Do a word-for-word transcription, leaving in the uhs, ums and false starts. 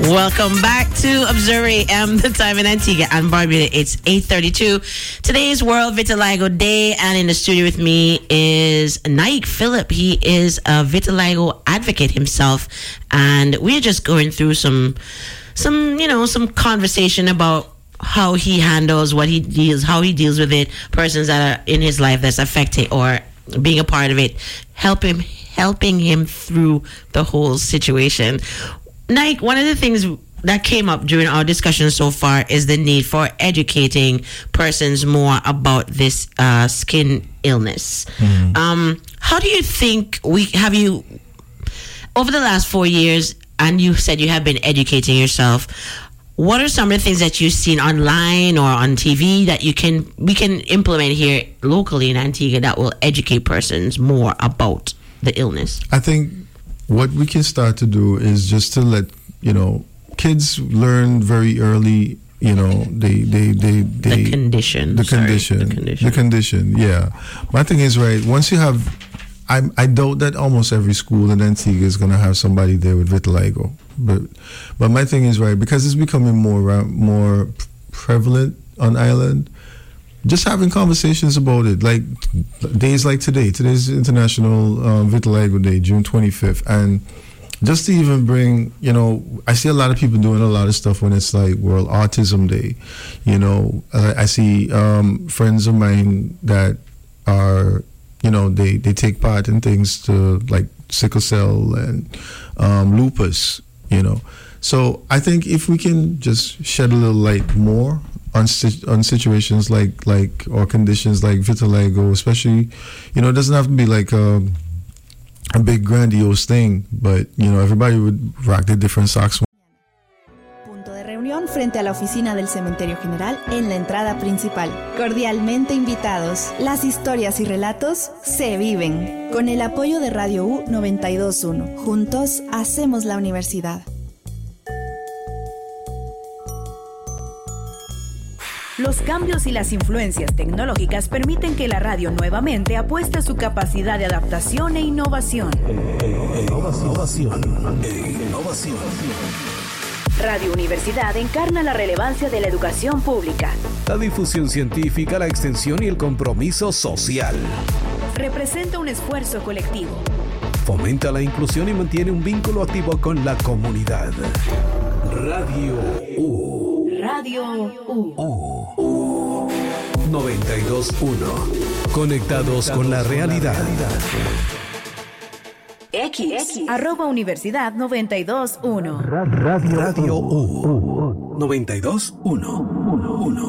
Welcome back to Observer A M, the time in Antigua and Barbuda. It's eight thirty-two. Today is World Vitiligo Day, and in the studio with me is Naik Philip. He is a vitiligo advocate himself, and we're just going through some, some you know, some conversation about how he handles what he deals, how he deals with it, persons that are in his life that's affected or being a part of it, help him, helping him through the whole situation. Nike, one of the things that came up during our discussion so far is the need for educating persons more about this uh, skin illness. Mm. Um, how do you think we have you over the last four years? And you said you have been educating yourself. What are some of the things that you've seen online or on T V that you can we can implement here locally in Antigua that will educate persons more about the illness? I think what we can start to do is just to let, you know, kids learn very early, you know, they, they, they, they the condition. The Sorry, condition. the condition. The condition, yeah. My thing is, right, once you have, I I doubt that almost every school in Antigua is going to have somebody there with vitiligo. But but my thing is, right, because it's becoming more, uh, more prevalent on island, just having conversations about it, like days like today. Today's International um, Vitiligo Day, June twenty-fifth. And just to even bring, you know, I see a lot of people doing a lot of stuff when it's like World Autism Day. You know, uh, I see um, friends of mine that are, you know, they, they take part in things to like sickle cell and um, lupus, you know. So I think if we can just shed a little light more on on situations like like or conditions like vitiligo, especially, you know, it doesn't have to be like a, a big grandiose thing, but you know, everybody would rock the different socks. Punto de reunión frente a la oficina del Cementerio General en la entrada principal. Cordialmente invitados. Las historias y relatos se viven. Con el apoyo de Radio U noventa y dos punto uno. Juntos hacemos la universidad. Los cambios y las influencias tecnológicas permiten que la radio nuevamente apueste a su capacidad de adaptación e innovación. Innovación. Innovación. Radio Universidad encarna la relevancia de la educación pública, La difusión científica, la extensión y el compromiso social. representa un esfuerzo colectivo. Fomenta la inclusión y mantiene un vínculo activo con la comunidad. Radio U. Radio U. U. noventa y dos punto uno. Conectados con la realidad. X, arroba Universidad noventa y dos punto uno. Radio U. noventa y dos punto uno.